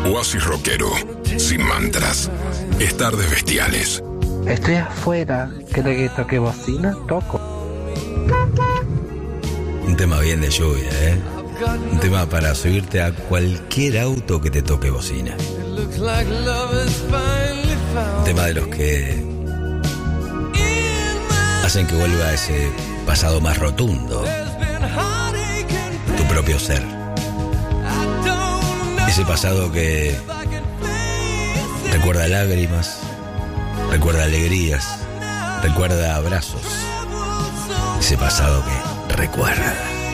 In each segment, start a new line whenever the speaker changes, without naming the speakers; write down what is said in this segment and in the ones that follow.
Oasis rockero, sin mantras. Es Tardes Bestiales.
Estoy afuera. ¿Quiere que toque bocina? Toco.
Un tema bien de lluvia, ¿eh? Un tema para subirte a cualquier auto que te toque bocina. Un tema de los que hacen que vuelva ese pasado más rotundo, tu propio ser. Ese pasado que recuerda lágrimas, recuerda alegrías, recuerda abrazos. Ese pasado que recuerda.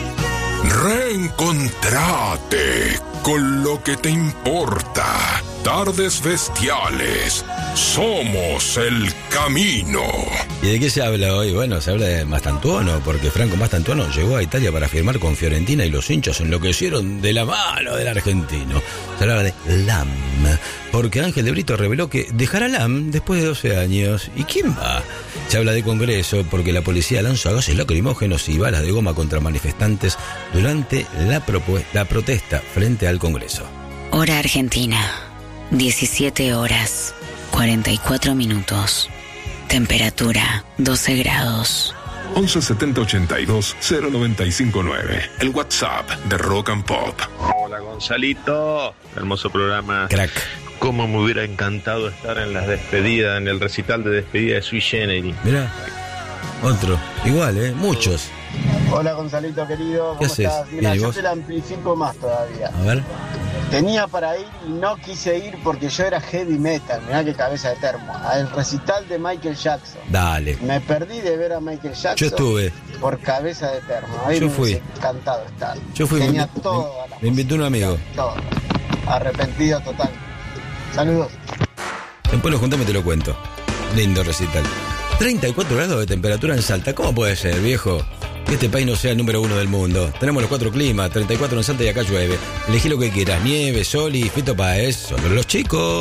Reencontrate con lo que te importa. Tardes Bestiales. Somos el camino.
¿Y de qué se habla hoy? Bueno, se habla de Mastantuono, porque Franco Mastantuono llegó a Italia para firmar con Fiorentina y los hinchas enloquecieron de la mano del argentino. Se hablaba de LAM, porque Ángel de Brito reveló que dejará LAM después de 12 años. ¿Y quién va? Se habla de Congreso, porque la policía lanzó gases lacrimógenos y balas de goma contra manifestantes durante la protesta frente al Congreso.
Hora Argentina, 17 horas, 44 minutos. Temperatura, 12 grados.
11 70 82 0959. El WhatsApp de Rock and Pop.
Hola Gonzalito, hermoso programa.
Crack.
Cómo me hubiera encantado estar en las despedidas, en el recital de despedida de Sui Generis.
Mirá, otro, igual, muchos.
Hola Gonzalito querido, ¿cómo estás? Mira, yo te la amplifico más todavía.
A ver.
Tenía para ir y no quise ir porque yo era heavy metal, mirá qué cabeza de termo, al recital de Michael Jackson.
Dale.
Me perdí de ver a Michael Jackson.
Yo estuve.
Por cabeza de termo. Ahí
yo
me
fui.
Encantado estar.
Yo fui.
Tenía todo.
Me invitó un amigo.
Todo. Arrepentido total. Saludos.
Después lo juntamos y te lo cuento. Lindo recital. 34 grados de temperatura en Salta. ¿Cómo puede ser, viejo? Que este país no sea el número 1 del mundo. Tenemos los 4 climas, 34 en Salta y acá llueve. Elegí lo que quieras, nieve, sol y Fito Páez. Solo los chicos.